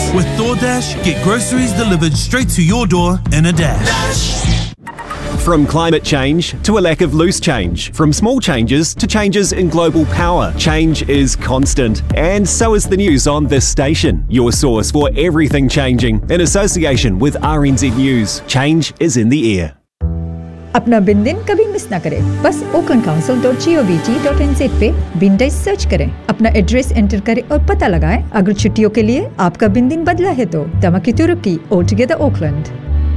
With DoorDash, get groceries delivered straight to your door in a dash. From climate change to a lack of loose change, from small changes to changes in global power, change is constant. And so is the news on this station, your source for everything changing, in association with RNZ News. Change is in the air. अपना बिन दिन कभी miss ना करें, बस aucklandcouncil.govt.nz पे बिन days search करें, अपना address enter करें और पता लगाएं अगर छुट्टियों के लिए आपका बिन दिन बदला है तो Tamakituruki Altogether Auckland.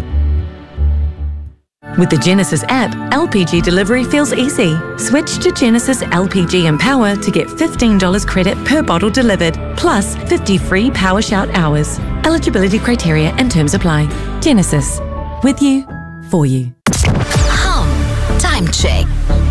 With the Genesis app, LPG delivery feels easy. Switch to Genesis LPG Empower to get $15 credit per bottle delivered, plus 50 free Power Shout hours. Eligibility criteria and terms apply. Genesis. With you, for you. Time check.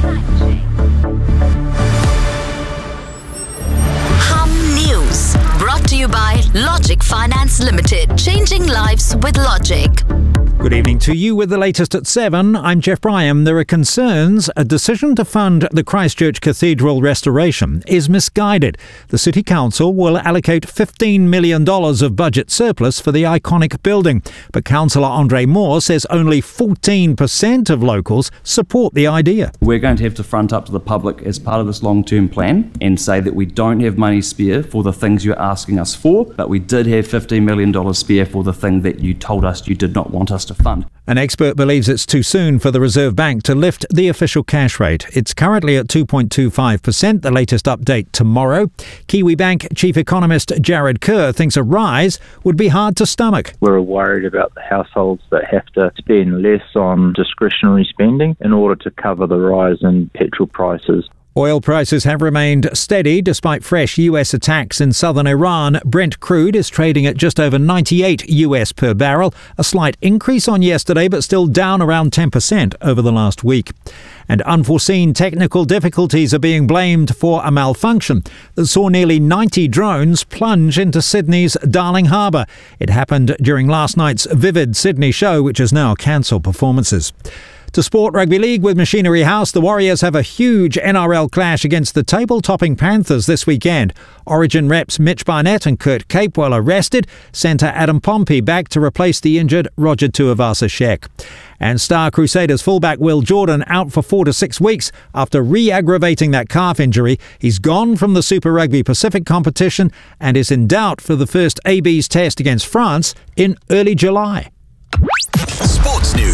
News brought to you by Logic Finance Limited, changing lives with Logic. Good evening to you with the latest at 7. I'm Jeff Bryan. There are concerns a decision to fund the Christchurch Cathedral restoration is misguided. The City Council will allocate $15 million of budget surplus for the iconic building. But Councillor Andre Moore says only 14% of locals support the idea. We're going to have to front up to the public as part of this long-term plan and say that we don't have money spare for the things you're asking us for, but we did have $15 million spare for the thing that you told us you did not want us to fund. An expert believes it's too soon for the Reserve Bank to lift the official cash rate. It's currently at 2.25%, the latest update tomorrow. Kiwi Bank Chief Economist Jared Kerr thinks a rise would be hard to stomach. We're worried about the households that have to spend less on discretionary spending in order to cover the rise in petrol prices. Oil prices have remained steady despite fresh US attacks in southern Iran. Brent crude is trading at just over 98 US per barrel, a slight increase on yesterday but still down around 10% over the last week. And unforeseen technical difficulties are being blamed for a malfunction that saw nearly 90 drones plunge into Sydney's Darling Harbour. It happened during last night's Vivid Sydney show, which has now cancelled performances. To sport, Rugby League with Machinery House, the Warriors have a huge NRL clash against the table-topping Panthers this weekend. Origin reps Mitch Barnett and Kurt Capewell are rested. Centre Adam Pompey back to replace the injured Roger Tuivasa-Sheck. And Star Crusaders fullback Will Jordan out for 4 to 6 weeks after re-aggravating that calf injury. He's gone from the Super Rugby Pacific competition and is in doubt for the first AB's test against France in early July. Sports News.